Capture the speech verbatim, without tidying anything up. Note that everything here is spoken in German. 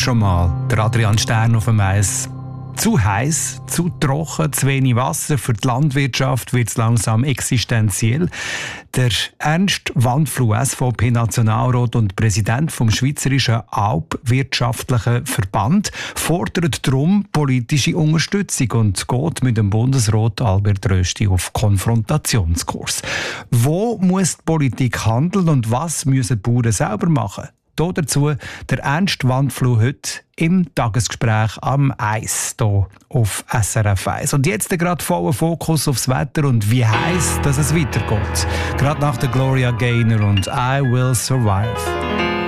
schon mal der Adrian Stern auf dem Eis. Zu heiß, zu trocken, zu wenig Wasser. Für die Landwirtschaft wird es langsam existenziell. Der Ernst Wandfluh, S V P-Nationalrat und Präsident vom Schweizerischen Alpwirtschaftlichen Verband, fordert darum politische Unterstützung und geht mit dem Bundesrat Albert Rösti auf Konfrontationskurs. Wo muss die Politik handeln und was müssen die Bauern selber machen? Hier dazu der Ernst Wandfluh heute im Tagesgespräch am Eis hier auf S R F eins. Und jetzt gerade voller Fokus aufs Wetter und wie heiß dass es weitergeht. Gerade nach der Gloria Gaynor und I Will Survive.